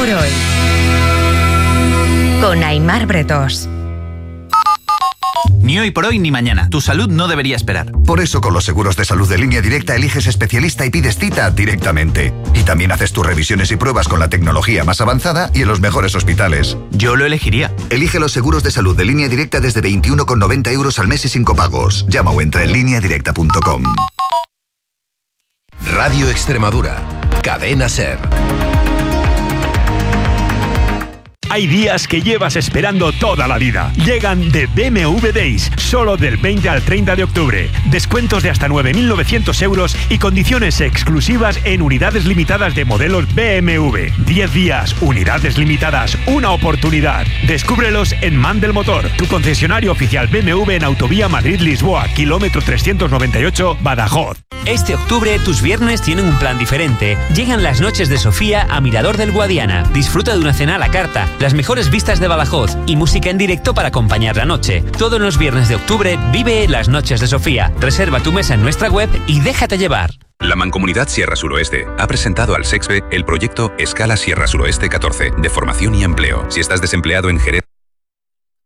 por hoy. Con Aimar Bretós. Ni hoy por hoy ni mañana. Tu salud no debería esperar. Por eso con los seguros de salud de Línea Directa eliges especialista y pides cita directamente. Y también haces tus revisiones y pruebas con la tecnología más avanzada y en los mejores hospitales. Yo lo elegiría. Elige los seguros de salud de Línea Directa desde 21,90 € al mes y sin copagos. Llama o entra en lineadirecta.com. Radio Extremadura. Cadena SER. Hay días que llevas esperando toda la vida. Llegan de BMW Days, solo del 20 al 30 de octubre. Descuentos de hasta 9.900 € y condiciones exclusivas en unidades limitadas de modelos BMW. 10 días, unidades limitadas, una oportunidad. Descúbrelos en Man del Motor, tu concesionario oficial BMW en Autovía Madrid-Lisboa, kilómetro 398, Badajoz. Este octubre tus viernes tienen un plan diferente. Llegan las noches de Sofía a Mirador del Guadiana. Disfruta de una cena a la carta, las mejores vistas de Badajoz y música en directo para acompañar la noche. Todos los viernes de octubre vive las noches de Sofía. Reserva tu mesa en nuestra web y déjate llevar. La Mancomunidad Sierra Suroeste ha presentado al SEXBE el proyecto Escala Sierra Suroeste 14 de formación y empleo. Si estás desempleado en Jerez,